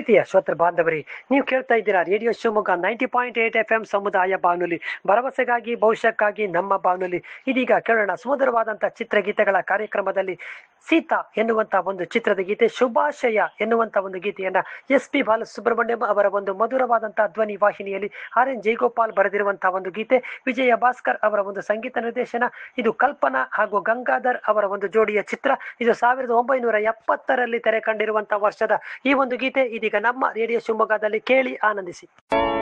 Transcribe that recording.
ಪ್ರೀತಿಯ ಶ್ರೋತೃ ಬಾಂಧವರೇ, ನೀವು ಕೇಳ್ತಾ ಇದ್ದೀರಾ ರೇಡಿಯೋ ಶಿವಮೊಗ್ಗ 90.8 FM ಸಮುದಾಯ ಬಾನುಲಿ, ಭರವಸೆಗಾಗಿ ಭವಿಷ್ಯಕ್ಕಾಗಿ ನಮ್ಮ ಬಾನುಲಿ. ಇದೀಗ ಕೇಳೋಣ ಸುಮಧುರವಾದಂತಹ ಚಿತ್ರಗೀತೆಗಳ ಕಾರ್ಯಕ್ರಮದಲ್ಲಿ ಸೀತಾ ಎನ್ನುವಂತ ಒಂದು ಚಿತ್ರದ ಗೀತೆ, ಶುಭಾಶಯ ಎನ್ನುವಂತ ಒಂದು ಗೀತೆಯನ್ನ SP ಬಾಲಸುಬ್ರಹ್ಮಣ್ಯಂ ಅವರ ಒಂದು ಮಧುರವಾದಂತಹ ಧ್ವನಿ ವಾಹಿನಿಯಲ್ಲಿ RN ಜಯಗೋಪಾಲ್ ಬರೆದಿರುವಂತಹ ಒಂದು ಗೀತೆ, ವಿಜಯ ಭಾಸ್ಕರ್ ಅವರ ಒಂದು ಸಂಗೀತ ನಿರ್ದೇಶನ. ಇದು ಕಲ್ಪನಾ ಹಾಗೂ ಗಂಗಾಧರ್ ಅವರ ಒಂದು ಜೋಡಿಯ ಚಿತ್ರ. ಇದು 1970ರಲ್ಲಿ ತೆರೆ ಕಂಡಿರುವಂತಹ ವರ್ಷದ ಈ ಒಂದು ಗೀತೆ ಇದೀಗ ನಮ್ಮ ರೇಡಿಯೋ ಶಿವಮೊಗ್ಗದಲ್ಲಿ ಕೇಳಿ ಆನಂದಿಸಿ.